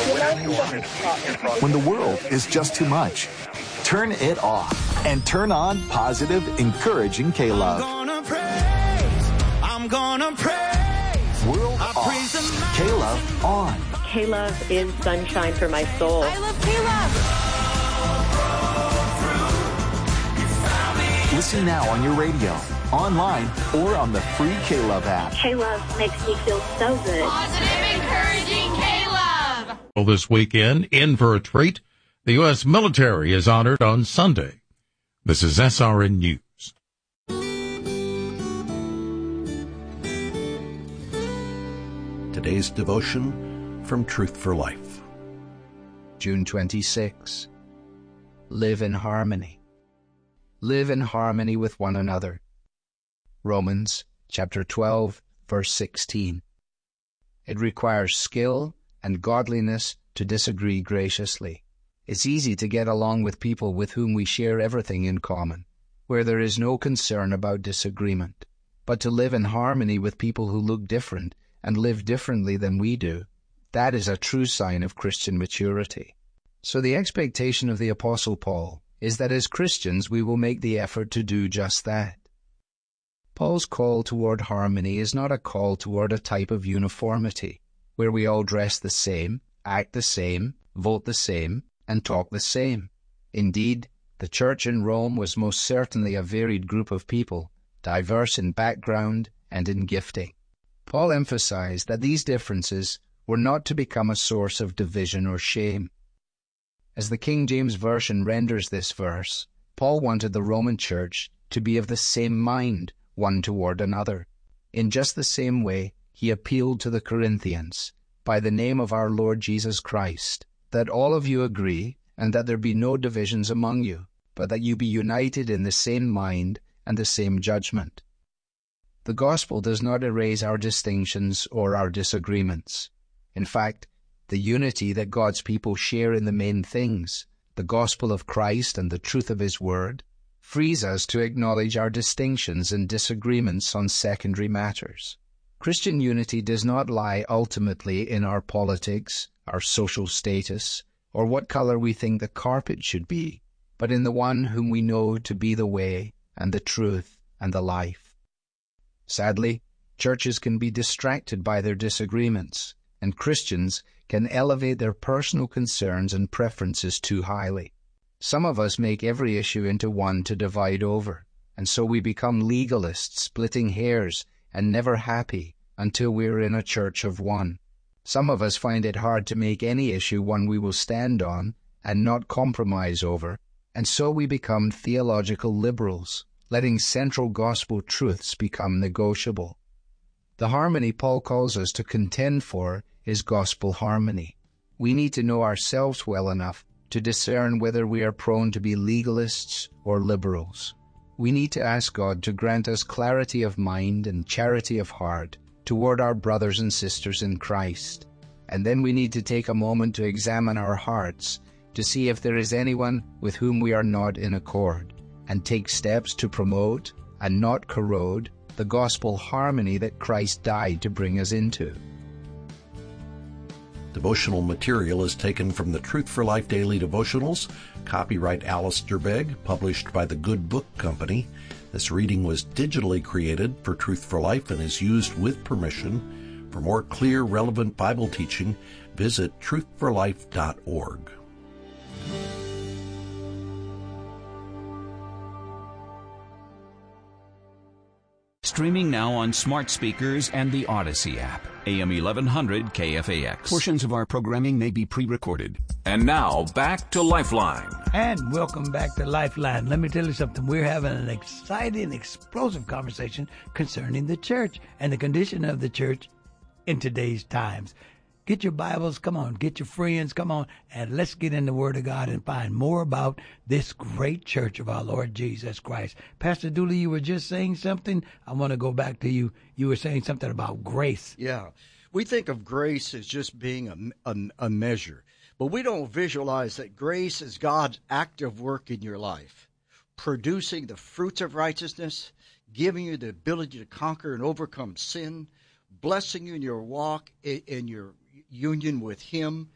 When the world is just too much, turn it off and turn on positive, encouraging K-Love. I'm gonna praise. World off. K-Love on. K-Love is sunshine for my soul. I love K-Love. Listen now on your radio, online, or on the free K-Love app. K-Love makes me feel so good. Positive, encouraging K-Love. Well, this weekend, in for a treat, the U.S. military is honored on Sunday. This is SRN News. Today's devotion from Truth for Life. June 26. Live in harmony. Live in harmony with one another. Romans chapter 12, verse 16. It requires skill and godliness to disagree graciously. It's easy to get along with people with whom we share everything in common, where there is no concern about disagreement. But to live in harmony with people who look different and live differently than we do, that is a true sign of Christian maturity. So the expectation of the Apostle Paul is that as Christians we will make the effort to do just that. Paul's call toward harmony is not a call toward a type of uniformity, where we all dress the same, act the same, vote the same, and talk the same. Indeed, the church in Rome was most certainly a varied group of people, diverse in background and in gifting. Paul emphasized that these differences were not to become a source of division or shame. As the King James Version renders this verse, Paul wanted the Roman church to be of the same mind one toward another. In just the same way, he appealed to the Corinthians, by the name of our Lord Jesus Christ, that all of you agree and that there be no divisions among you, but that you be united in the same mind and the same judgment. The gospel does not erase our distinctions or our disagreements. In fact, the unity that God's people share in the main things, the gospel of Christ and the truth of His Word, frees us to acknowledge our distinctions and disagreements on secondary matters. Christian unity does not lie ultimately in our politics, our social status, or what color we think the carpet should be, but in the one whom we know to be the way and the truth and the life. Sadly, churches can be distracted by their disagreements, and Christians can elevate their personal concerns and preferences too highly. Some of us make every issue into one to divide over, and so we become legalists, splitting hairs, and never happy until we're in a church of one. Some of us find it hard to make any issue one we will stand on and not compromise over, and so we become theological liberals, letting central gospel truths become negotiable. The harmony Paul calls us to contend for is gospel harmony. We need to know ourselves well enough to discern whether we are prone to be legalists or liberals. We need to ask God to grant us clarity of mind and charity of heart toward our brothers and sisters in Christ. And then we need to take a moment to examine our hearts to see if there is anyone with whom we are not in accord, and take steps to promote and not corrode the gospel harmony that Christ died to bring us into. Devotional material is taken from the Truth for Life Daily Devotionals, copyright Alistair Begg, published by the Good Book Company. This reading was digitally created for Truth for Life and is used with permission. For more clear, relevant Bible teaching, visit truthforlife.org. Streaming now on smart speakers and the Odyssey app. AM 1100 KFAX. Portions of our programming may be pre-recorded. And now, back to Lifeline. And welcome back to Lifeline. Let me tell you something. We're having an exciting, explosive conversation concerning the church and the condition of the church in today's times. Get your Bibles, come on, get your friends, come on, and let's get in the Word of God and find more about this great church of our Lord Jesus Christ. Pastor Dooley, you were just saying something. I want to go back to you. You were saying something about grace. Yeah. We think of grace as just being a measure, but we don't visualize that grace is God's active work in your life, producing the fruits of righteousness, giving you the ability to conquer and overcome sin, blessing you in your walk, in your union with Him,